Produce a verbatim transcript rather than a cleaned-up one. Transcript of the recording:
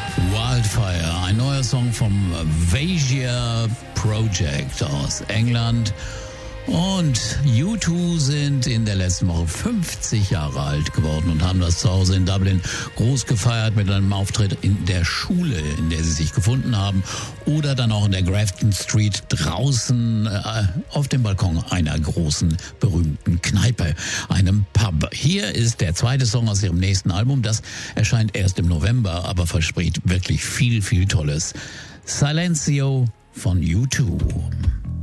Wildfire, ein neuer Song vom Veja Project aus England. Und U zwei sind in der letzten Woche fünfzig Jahre alt geworden und haben das zu Hause in Dublin groß gefeiert mit einem Auftritt in der Schule, in der sie sich gefunden haben, oder dann auch in der Grafton Street draußen äh, auf dem Balkon einer großen, berühmten Kneipe, einem Pub. Hier ist der zweite Song aus ihrem nächsten Album. Das erscheint erst im November, aber verspricht wirklich viel, viel Tolles. Silencio von U zwei.